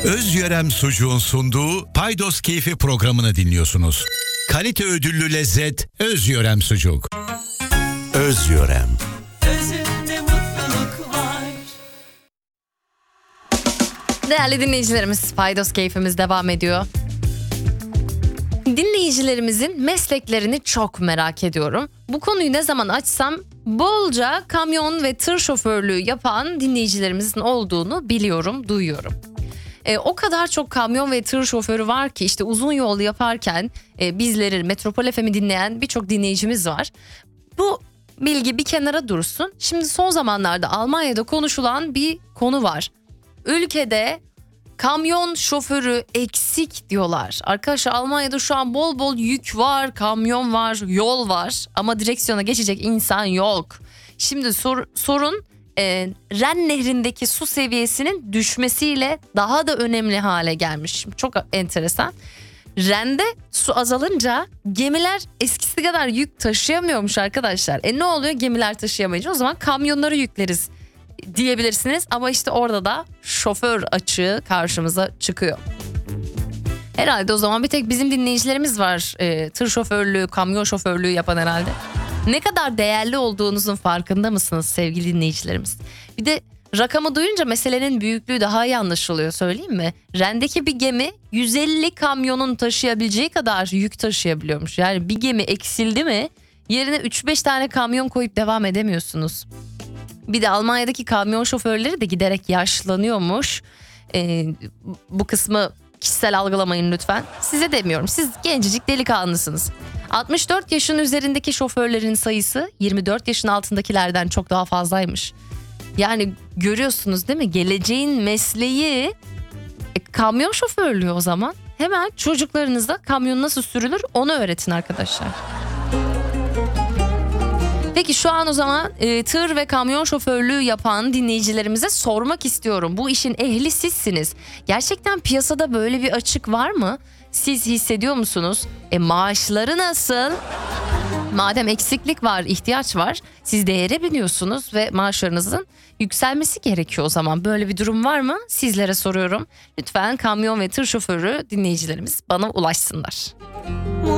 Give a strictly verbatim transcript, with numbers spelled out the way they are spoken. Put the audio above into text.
Özyörem Sucuğun sunduğu Paydos Keyfi programını dinliyorsunuz. Kalite ödüllü lezzet Özyörem Sucuk. Özyörem. Özünde mutluluk var. Değerli dinleyicilerimiz, Paydos Keyfimiz devam ediyor. Dinleyicilerimizin mesleklerini çok merak ediyorum. Bu konuyu ne zaman açsam bolca kamyon ve tır şoförlüğü yapan dinleyicilerimizin olduğunu biliyorum, duyuyorum. E, o kadar çok kamyon ve tır şoförü var ki işte uzun yol yaparken e, bizleri Metropol F M'i dinleyen birçok dinleyicimiz var. Bu bilgi bir kenara dursun. Şimdi son zamanlarda Almanya'da konuşulan bir konu var. Ülkede kamyon şoförü eksik diyorlar. Arkadaşlar Almanya'da şu an bol bol yük var, kamyon var, yol var ama direksiyona geçecek insan yok. Şimdi sor, sorun e, Ren Nehri'ndeki su seviyesinin düşmesiyle daha da önemli hale gelmiş. Çok enteresan. Ren'de su azalınca gemiler eskisi kadar yük taşıyamıyormuş arkadaşlar. E ne oluyor gemiler taşıyamayınca? O zaman kamyonları yükleriz diyebilirsiniz ama işte orada da şoför açığı karşımıza çıkıyor. Herhalde o zaman bir tek bizim dinleyicilerimiz var e, tır şoförlüğü, kamyon şoförlüğü yapan herhalde. Ne kadar değerli olduğunuzun farkında mısınız sevgili dinleyicilerimiz? Bir de rakamı duyunca meselenin büyüklüğü daha iyi anlaşılıyor, söyleyeyim mi? Ren'deki bir gemi yüz elli kamyonun taşıyabileceği kadar yük taşıyabiliyormuş. Yani bir gemi eksildi mi yerine üç beş tane kamyon koyup devam edemiyorsunuz. Bir de Almanya'daki kamyon şoförleri de giderek yaşlanıyormuş. Ee, bu kısmı kişisel algılamayın lütfen. Size demiyorum, siz gencecik delikanlısınız. altmış dört yaşın üzerindeki şoförlerin sayısı yirmi dört yaşın altındakilerden çok daha fazlaymış. Yani görüyorsunuz değil mi? Geleceğin mesleği e, kamyon şoförlüğü o zaman. Hemen çocuklarınıza kamyon nasıl sürülür onu öğretin arkadaşlar. Peki şu an o zaman e, tır ve kamyon şoförlüğü yapan dinleyicilerimize sormak istiyorum. Bu işin ehli sizsiniz. Gerçekten piyasada böyle bir açık var mı? Siz hissediyor musunuz? E maaşları nasıl? Madem eksiklik var, ihtiyaç var, siz değere biniyorsunuz ve maaşlarınızın yükselmesi gerekiyor o zaman. Böyle bir durum var mı? Sizlere soruyorum. Lütfen kamyon ve tır şoförü dinleyicilerimiz bana ulaşsınlar.